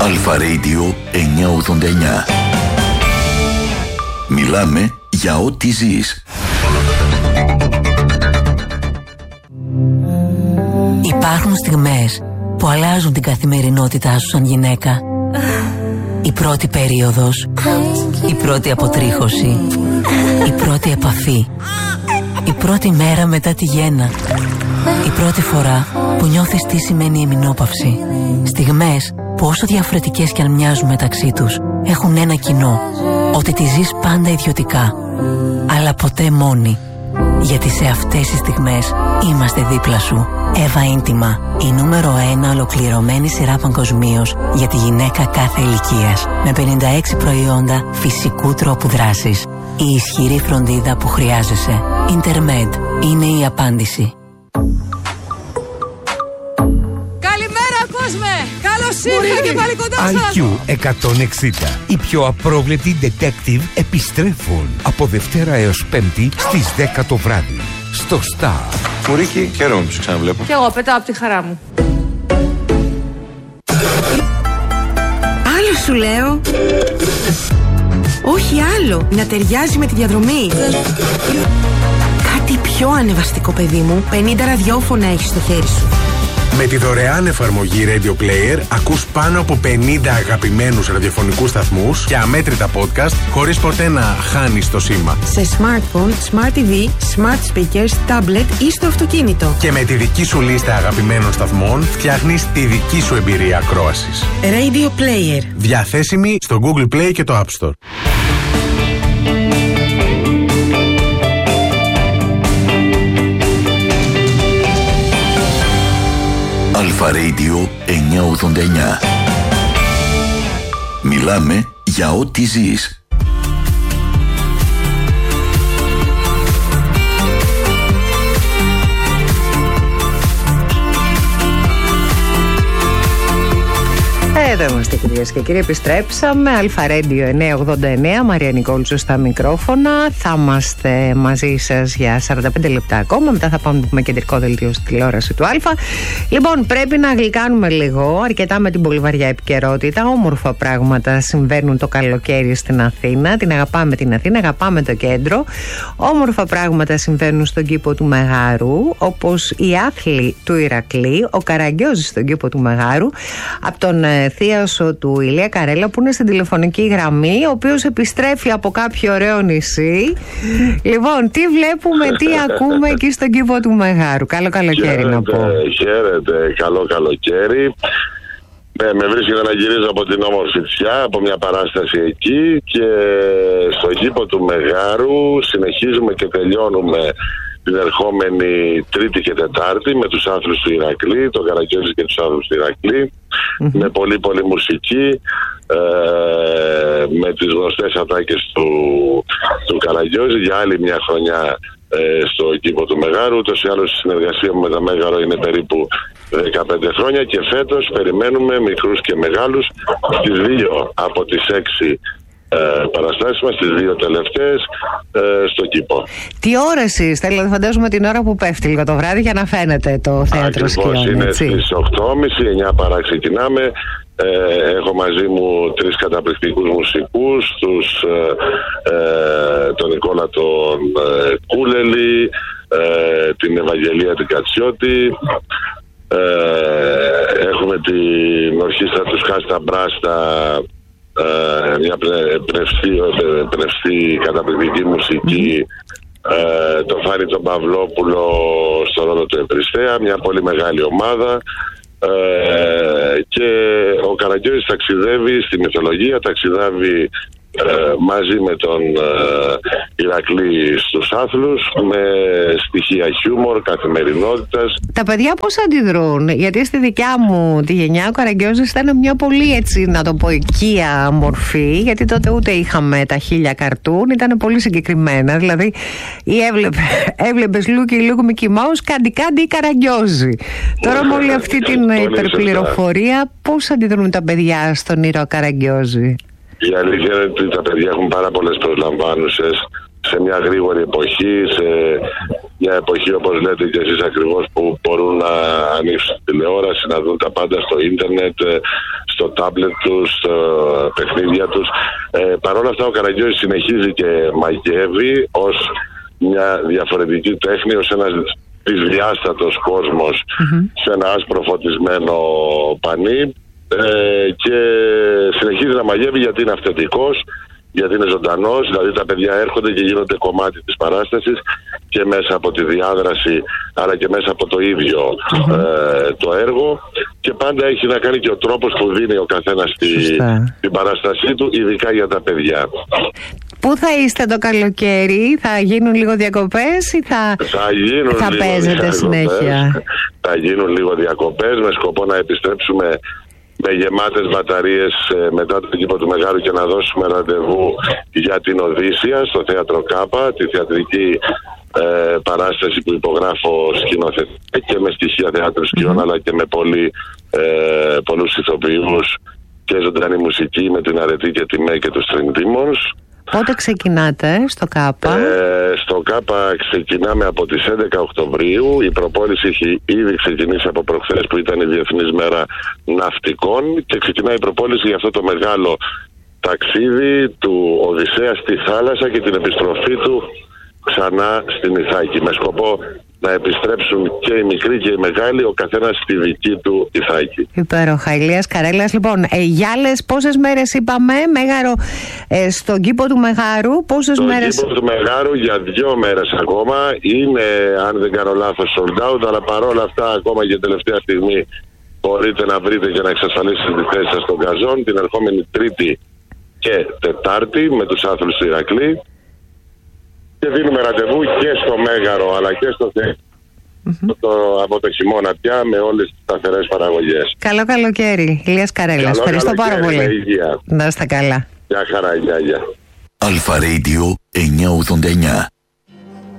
Αλφα Radio 989. Μιλάμε για ό,τι ζεις. Υπάρχουν στιγμές που αλλάζουν την καθημερινότητά σου σαν γυναίκα. Η πρώτη περίοδος, η πρώτη αποτρίχωση, η πρώτη επαφή, η πρώτη μέρα μετά τη γέννα, η πρώτη φορά που νιώθεις τι σημαίνει ημινόπαυση. Στιγμές που όσο διαφορετικές κι αν μοιάζουν μεταξύ τους, έχουν ένα κοινό, ότι τη ζεις πάντα ιδιωτικά, αλλά ποτέ μόνη. Γιατί σε αυτές τις στιγμές είμαστε δίπλα σου. Εύα Ίντιμα, η νούμερο 1 ολοκληρωμένη σειρά παγκοσμίως για τη γυναίκα κάθε ηλικίας. Με 56 προϊόντα φυσικού τρόπου δράσης. Η ισχυρή φροντίδα που χρειάζεσαι. Intermed είναι η απάντηση. Καλημέρα κόσμε! Καλώς ήρθατε και πάλι κοντά σας! IQ 160. Οι πιο απρόβλεπτοι detective επιστρέφουν από Δευτέρα έως Πέμπτη στις 10 το βράδυ. Στο Star. Μουρίκη, χαίρομαι που σε ξαναβλέπω. Κι εγώ πετάω από τη χαρά μου. Άλλο σου λέω. Όχι άλλο. Να ταιριάζει με τη διαδρομή. Κάτι πιο ανεβαστικό, παιδί μου. 50 ραδιόφωνα έχεις στο χέρι σου. Με τη δωρεάν εφαρμογή Radio Player ακούς πάνω από 50 αγαπημένους ραδιοφωνικούς σταθμούς και αμέτρητα podcast χωρίς ποτέ να χάνεις το σήμα. Σε smartphone, smart TV, smart speakers, tablet ή στο αυτοκίνητο. Και με τη δική σου λίστα αγαπημένων σταθμών φτιάχνεις τη δική σου εμπειρία ακρόασης. Radio Player. Διαθέσιμη στο Google Play και το App Store. Αλφα Radio 989. Μιλάμε για ό,τι ζεις. Εδώ είμαστε κυρίες και κύριοι, επιστρέψαμε. Αλφα Radio 989, Μαρία Νικόλτσου στα μικρόφωνα. Θα είμαστε μαζί σας για 45 λεπτά ακόμα. Μετά θα πάμε να πούμε κεντρικό δελτίο στη τηλεόραση του Αλφα. Λοιπόν, πρέπει να γλυκάνουμε λίγο, αρκετά με την πολύ βαριά επικαιρότητα. Όμορφα πράγματα συμβαίνουν το καλοκαίρι στην Αθήνα. Την αγαπάμε την Αθήνα, αγαπάμε το κέντρο. Όμορφα πράγματα συμβαίνουν στον κήπο του Μεγάρου, όπως η άθλη του Ηρακλή, ο Καραγκιόζης στον κήπο του Μεγάρου, από τον θείασο του Ηλία Καρέλα που είναι στην τηλεφωνική γραμμή, ο οποίος επιστρέφει από κάποιο ωραίο νησί. Λοιπόν, τι βλέπουμε, τι ακούμε εκεί στον κήπο του Μεγάρου? Καλό καλοκαίρι, να πω. Χαίρετε, καλό καλοκαίρι. Ναι, με βρίσκεται να γυρίζω από την όμορφη Τσιά, από μια παράσταση εκεί, και στον κήπο του Μεγάρου συνεχίζουμε και τελειώνουμε την ερχόμενη Τρίτη και Τετάρτη με τους άθλους του Ηρακλή, τον Καραγκιόζη και τους άθλους του Ηρακλή, με πολύ πολύ μουσική, με τις γνωστές ατάκες του Καραγκιόζη για άλλη μια χρονιά στο κήπο του Μεγάρου. Ούτως ή άλλως η συνεργασία μου με τα Μέγαρο είναι περίπου 15 χρόνια και φέτος περιμένουμε μικρούς και μεγάλους στις 2 από τις 6 παραστάσεις μας, τις 2 τελευταίες στο κήπο. Τι ώρα εσείς, δηλαδή φαντάζομαι την ώρα που πέφτει λίγο το βράδυ για να φαίνεται το θέατρο σκηνών. Ακριβώς, είναι στις 8.30, 9 παρά ξεκινάμε. Έχω μαζί μου 3 καταπληκτικούς μουσικούς, τον Νικόλα τον Κούλελη, την Ευαγγελία την Κατσιώτη, έχουμε την ορχήστρα του Χάστα Μπράστα, μια πνευστή καταπληκτική μουσική, το Φάρη τον Παυλόπουλο στο ρόλο του Επριστέα, μια πολύ μεγάλη ομάδα. Και ο Καραγκιόζης ταξιδεύει στη μυθολογία, ταξιδεύει μαζί με τον Ηρακλή στους άθλους, με στοιχεία χιούμορ, καθημερινότητας. Τα παιδιά πώς αντιδρούν? Γιατί στη δικιά μου τη γενιά ο Καραγκιόζης ήταν μια πολύ, έτσι να το πω, οικία μορφή, γιατί τότε ούτε είχαμε τα 1000 καρτούν, ήταν πολύ συγκεκριμένα, δηλαδή ή έβλεπες Λούκι Mickey Mouse, κάντι Καραγκιόζη. Τώρα με όλη αυτή την υπερπληροφορία, πώς αντιδρούν τα παιδιά στον ήρωα Καραγκιόζη? Η αλήθεια είναι ότι τα παιδιά έχουν πάρα πολλές προσλαμβάνουσες σε μια γρήγορη εποχή, σε μια εποχή όπως λέτε και εσείς ακριβώς, που μπορούν να ανοίξουν τηλεόραση, να δουν τα πάντα στο ίντερνετ, στο τάμπλετ τους, στα παιχνίδια τους. Παρ' όλα αυτά ο Καραγκιόζης συνεχίζει και μαγεύει ως μια διαφορετική τέχνη, ως ένας δυσδιάστατος κόσμος σε ένα άσπρο φωτισμένο πανί, και συνεχίζει να μαγεύει γιατί είναι αυθεντικός, γιατί είναι ζωντανός, δηλαδή τα παιδιά έρχονται και γίνονται κομμάτι της παράστασης και μέσα από τη διάδραση αλλά και μέσα από το ίδιο το έργο, και πάντα έχει να κάνει και ο τρόπος που δίνει ο καθένας την παράστασή του, ειδικά για τα παιδιά. Πού θα είστε το καλοκαίρι, θα γίνουν λίγο διακοπές ή θα παίζετε συνέχεια? Θα γίνουν λίγο διακοπές με σκοπό να επιστρέψουμε με γεμάτες μπαταρίες μετά το κήπο του Μεγάρου και να δώσουμε ραντεβού για την Οδύσσια στο Θέατρο Κάπα, τη θεατρική παράσταση που υπογράφω σκηνοθετικά και με στοιχεία θεάτρου σκιών, αλλά και με πολλούς ηθοποιούς και ζωντανή μουσική με την Αρετή και τη ΜΕ και τους String Demons. Πότε ξεκινάτε στο ΚΑΠΑ? Στο ΚΑΠΑ ξεκινάμε από τις 11 Οκτωβρίου. Η προπόνηση έχει ήδη ξεκινήσει από προχθές που ήταν η Διεθνής Μέρα Ναυτικών, και ξεκινάει η προπόνηση για αυτό το μεγάλο ταξίδι του Οδυσσέα στη θάλασσα και την επιστροφή του ξανά στην Ιθάκη, με σκοπό να επιστρέψουν και οι μικροί και οι μεγάλοι, ο καθένας στη δική του Ιθάκη. Υπέροχα. Ηλίας Καρέλας. Λοιπόν, για άλλες πόσες μέρες είπαμε, Μέγαρο, στον κήπο του Μεγάρου, πόσες μέρες? Στον κήπο του Μεγάρου για 2 μέρες ακόμα. Είναι, αν δεν κάνω λάθος, sold out, αλλά παρόλα αυτά ακόμα και τελευταία στιγμή μπορείτε να βρείτε και να εξασφαλίσετε τη θέση σας στον Καζόν την ερχόμενη Τρίτη και Τετάρτη με τους άθλους του Ηρακλή. Και δίνουμε ραντεβού και στο Μέγαρο αλλά και στο από το χειμώνα πια με όλες τις σταθερές παραγωγές. Καλό καλοκαίρι, Ηλίας Καρέλας. Ευχαριστώ πάρα πολύ. Να είστε καλά. Γεια χαρά, γεια. Αλφα Radio 989.